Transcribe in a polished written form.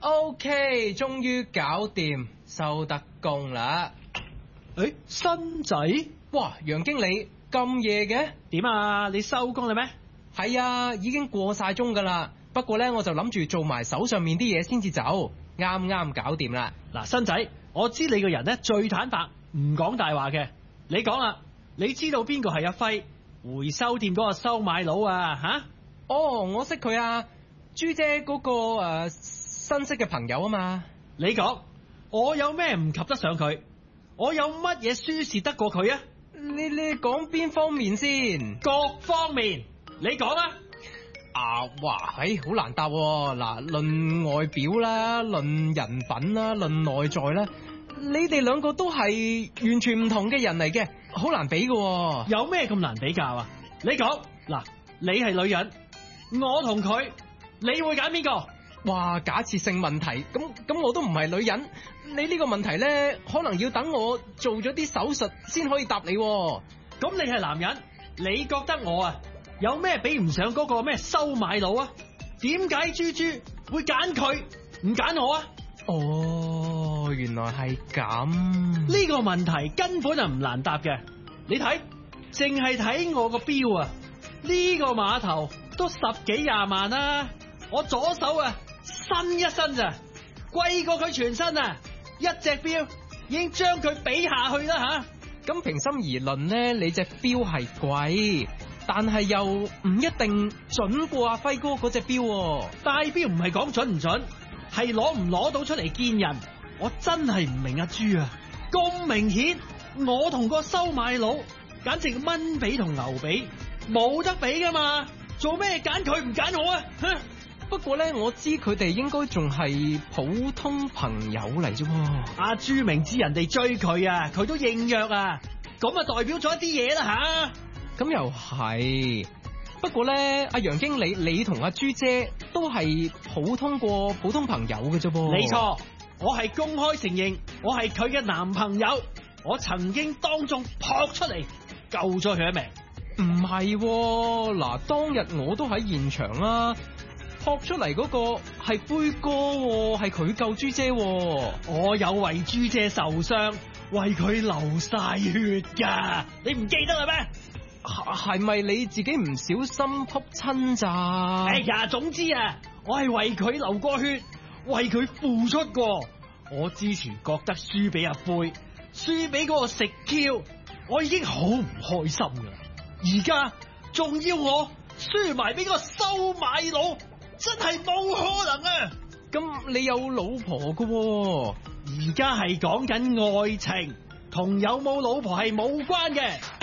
OK， 終於搞掂，收得工啦。 新仔， 哇，楊經理咁夜嘅？ 點啊？你收工啦咩？ 係啊，已經過晒鐘噶啦。不過呢，我就諗住做埋手上面啲嘢先至走，啱啱搞掂啦。 嗱，新仔，我知你個人呢最坦白，唔講大話嘅。你講啦，你知道邊個係阿輝回收店嗰個收買佬啊？吓？ 哦，我識佢啊，朱姐嗰個新識嘅朋友啊嘛。 你講，我有咩唔及得上佢？我有乜嘢輸蝕得過佢啊？ 你講邊方面先？ 各方面，你講啊！ 哇，好難答喎。嗱，論外表啦，論人品啦，論內在啦，你哋兩個都係完全唔同嘅人嚟嘅，好難比㗎。 有咩咁難比較啊？你講，嗱，你係女人，我同佢，你會揀邊個？ 哇，假設性問題，咁我都唔係女人，你呢個問題呢，可能要等我做咗啲手術先可以答你。 咁你係男人，你覺得我啊有咩比唔上嗰個咩收買佬啊？點解豬豬會揀佢唔揀我啊？ 哦，原來係咁。 呢個問題根本就唔難答嘅。你睇，淨係睇我個錶啊，呢個碼頭都10幾20萬啦。我左手啊新一身咋，貴過佢全身啊！一隻錶已經將佢比下去啦吓。 咁平心而論呢，你隻錶係貴，但係又唔一定準過阿輝哥嗰隻錶。 戴錶唔係講準唔準，係攞唔攞到出嚟見人。我真係唔明阿豬啊，咁明顯我同個收買佬簡直蚊比同牛比，冇得比噶嘛。做咩揀佢唔揀我啊？ 不過呢，我知佢哋應該仲係普通朋友嚟啫。 阿豬明知人哋追佢啊，佢都應約啊，咁啊代表咗一啲嘢啦吓。 咁又係，不過呢，阿楊經理，你同阿豬姐都係普通過普通朋友嘅啫噃。 你錯，我係公開承認，我係佢嘅男朋友，我曾經當眾撲出嚟救咗佢一命。 唔係，嗱，當日我都喺現場啦。撲出嚟嗰個係輝哥，係佢救豬姐。 我有為豬姐受傷，為佢流晒血噶，你唔記得啦咩？ 係咪你自己唔小心撲親咋？ 哎呀，總之啊，我係為佢流過血，為佢付出過。我之前覺得輸俾阿灰，輸俾嗰個食 Q，我已經好唔開心噶啦。而家仲要我輸埋俾個收買佬。真係冇可能啊！ 咁你有老婆噶？ 而家係講緊愛情，同有冇老婆係冇關嘅。